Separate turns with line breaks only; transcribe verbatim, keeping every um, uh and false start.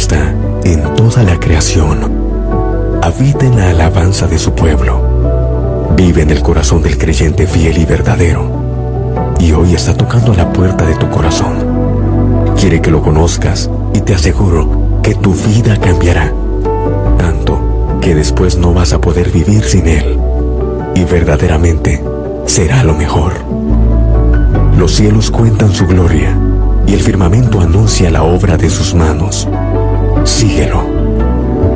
está en toda la creación. Habita en la alabanza de su pueblo. Vive en el corazón del creyente fiel y verdadero. Y hoy está tocando a la puerta de tu corazón. Quiere que lo conozcas y te aseguro que tu vida cambiará. Tanto que después no vas a poder vivir sin Él. Y verdaderamente será lo mejor. Los cielos cuentan su gloria y el firmamento anuncia la obra de sus manos. Síguelo.